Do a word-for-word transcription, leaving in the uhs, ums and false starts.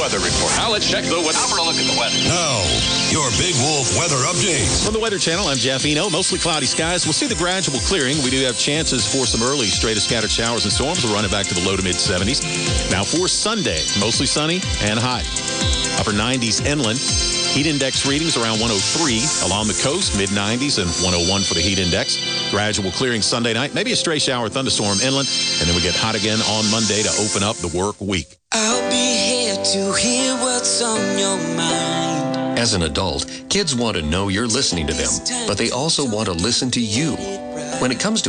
weather report. Now let's check the weather. Now for a look at the weather. Now, your Big Wolf weather update. From the Weather Channel, I'm Jeff Eno. Mostly cloudy skies. We'll see the gradual clearing. We do have chances for some early stray to scattered showers and storms. We'll run it back to the low to mid seventies. Now for Sunday, mostly sunny and high. Upper nineties inland. Heat index readings around one oh three along the coast, mid nineties and one oh one for the heat index. Gradual clearing Sunday night, maybe a stray shower thunderstorm inland, and then we get hot again on Monday to open up the work week. I'll be here to hear what's on your mind. As an adult, kids want to know you're listening to them, but they also want to listen to you. When it comes to